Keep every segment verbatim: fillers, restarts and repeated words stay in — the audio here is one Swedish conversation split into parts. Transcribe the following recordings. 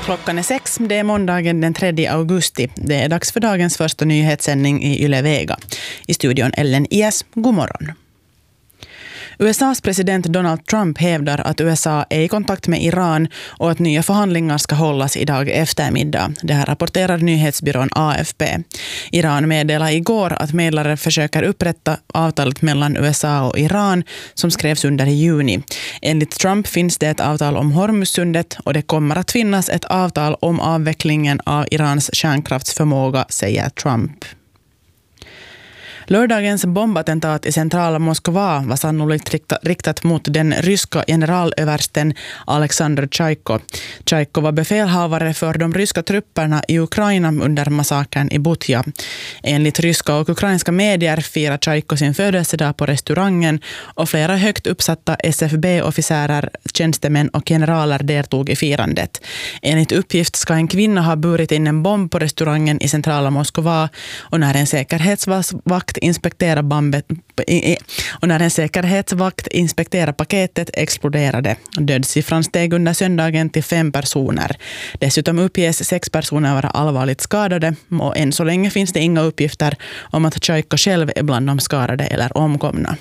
Klockan är sex, det är måndagen den tredje augusti. Det är dags för dagens första nyhetssändning i Yle Vega. I studion Ellen Ias, god morgon. U S A:s president Donald Trump hävdar att U S A är i kontakt med Iran och att nya förhandlingar ska hållas idag eftermiddag. Det här rapporterar nyhetsbyrån A F P. Iran meddelade igår att medlare försöker upprätta avtalet mellan U S A och Iran som skrevs under i juni. Enligt Trump finns det ett avtal om Hormuzsundet och det kommer att finnas ett avtal om avvecklingen av Irans kärnkraftsförmåga, säger Trump. Lördagens bombattentat i centrala Moskva var sannolikt riktat mot den ryska generalöversten Alexander Tjajko. Tjajko var befälhavare för de ryska trupperna i Ukraina under massakern i Butja. Enligt ryska och ukrainska medier firar Tjajko sin födelsedag på restaurangen och flera högt uppsatta S F B-officerer, tjänstemän och generaler deltog i firandet. Enligt uppgift ska en kvinna ha burit in en bomb på restaurangen i centrala Moskva och när en säkerhetsvakt inspektera bambet, och när en säkerhetsvakt inspekterar paketet exploderade. Dödssiffran steg under söndagen till fem personer. Dessutom uppges sex personer vara allvarligt skadade och än så länge finns det inga uppgifter om att Tjajko själv är bland de skadade eller omkomna.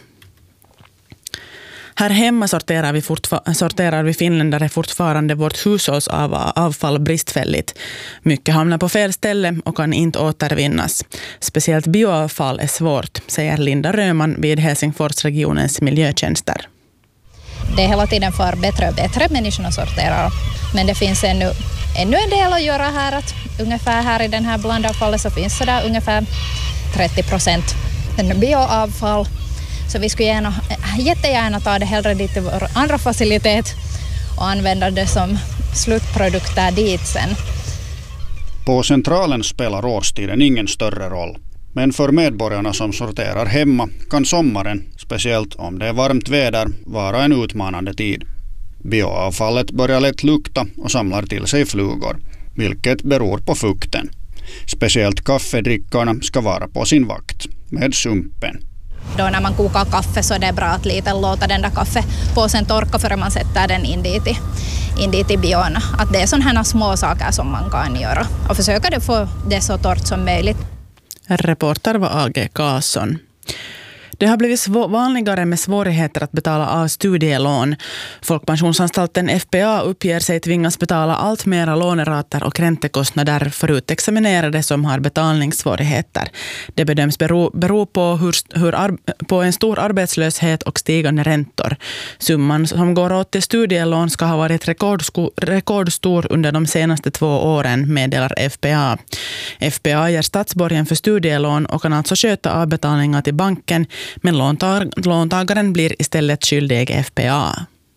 Här hemma sorterar vi, fortfar- sorterar vi finländare fortfarande vårt hushållsavfall bristfälligt. Mycket hamnar på fel ställe och kan inte återvinnas. Speciellt bioavfall är svårt, säger Linda Röman vid Helsingforsregionens miljötjänster. Det är hela tiden för bättre och bättre människorna sorterar. Men det finns ännu, ännu en del att göra här. Att ungefär här i den här blandavfallet så finns det ungefär trettio procent bioavfall. Så vi skulle gärna, jättegärna ta det hellre dit till vår andra facilitet och använda det som slutprodukter dit sen. På centralen spelar årstiden ingen större roll. Men för medborgarna som sorterar hemma kan sommaren, speciellt om det är varmt väder, vara en utmanande tid. Bioavfallet börjar lätt lukta och samlar till sig flugor, vilket beror på fukten. Speciellt kaffedrickarna ska vara på sin vakt med sumpen. Då när man kokar kaffe så är det bra att lite låta den där kaffepåsen torka för man sätter den in dit i, in dit i bion. Att det är sådana här små saker som man kan göra och försöka det få det så torrt som möjligt. Reporter var A G Karlsson. Det har blivit vanligare med svårigheter att betala av studielån. Folkpensionsanstalten F P A uppger sig tvingas betala allt mera lånerater och räntekostnader för utexaminerade som har betalningssvårigheter. Det bedöms bero, bero på, hur, hur ar, på en stor arbetslöshet och stigande räntor. Summan som går åt till studielån ska ha varit rekordsko, rekordstor under de senaste två åren, meddelar F P A. F P A ger statsborgen för studielån och kan alltså sköta avbetalningar till banken, men låntag- låntagaren blir istället skyldig F P A.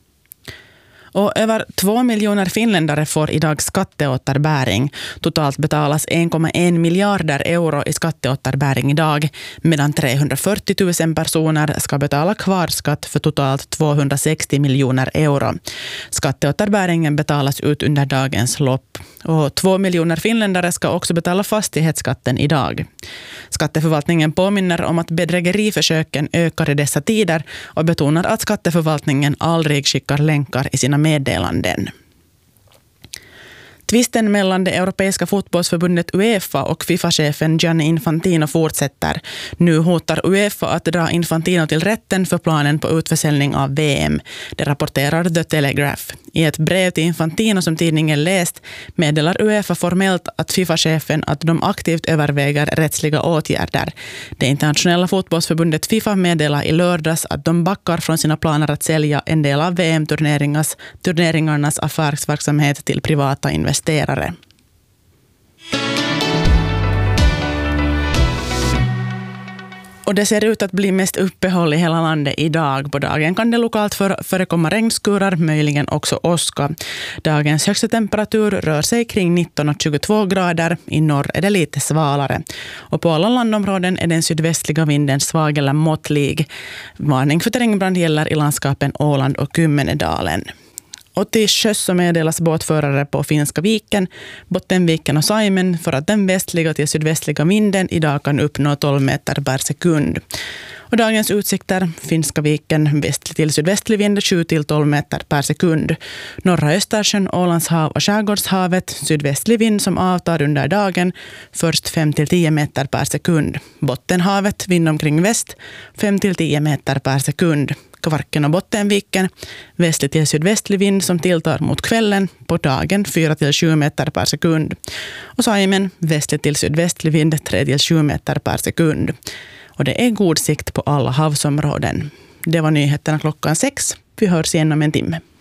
Och över två miljoner finländare får idag skatteåterbäring. Totalt betalas en komma en miljarder euro i skatteåterbäring idag, medan trehundrafyrtio tusen personer ska betala kvarskatt för totalt tvåhundrasextio miljoner euro. Skatteåterbäringen betalas ut under dagens lopp. Och två miljoner finländare ska också betala fastighetsskatten idag. Skatteförvaltningen påminner om att bedrägeriförsöken ökar i dessa tider och betonar att skatteförvaltningen aldrig skickar länkar i sina meddelanden. Tvisten mellan det europeiska fotbollsförbundet UEFA och FIFA-chefen Gianni Infantino fortsätter. Nu hotar UEFA att dra Infantino till rätten för planen på utförsäljning av V M. Det rapporterar The Telegraph. I ett brev till Infantino som tidningen läst meddelar UEFA formellt att FIFA-chefen att de aktivt överväger rättsliga åtgärder. Det internationella fotbollsförbundet FIFA meddelar i lördags att de backar från sina planer att sälja en del av V M-turneringarnas affärsverksamhet till privata investerare. Och det ser ut att bli mest uppehåll i hela landet idag. På dagen kan det lokalt för, förekomma regnskurar, möjligen också åska. Dagens högsta temperatur rör sig kring nitton och tjugotvå grader. I norr är det lite svalare. Och på alla landområden är den sydvästliga vinden svag eller måttlig. Varning för terrängbrand gäller i landskapen Åland och Kymmenedalen. Och till sjöss så meddelas båtförare på Finska viken, Bottenviken och Saimen för att den västliga till sydvästliga vinden idag kan uppnå tolv meter per sekund. Och dagens utsikter: Finska viken västlig till sydvästlig vind sju till tolv meter per sekund. Norra Östersjön, Ålandshav och Skärgårdshavet sydvästlig vind som avtar under dagen, först fem till tio meter per sekund. Bottenhavet vind omkring väst fem till tio meter per sekund. Kvarken och Bottenviken västlig till sydvästlig vind som tilltar mot kvällen, på dagen fyra till sju meter per sekund. Och Saimen västlig till sydvästlig vind tre till sju meter per sekund. Och det är god sikt på alla havsområden. Det var nyheterna klockan sex. Vi hörs igen om en timme.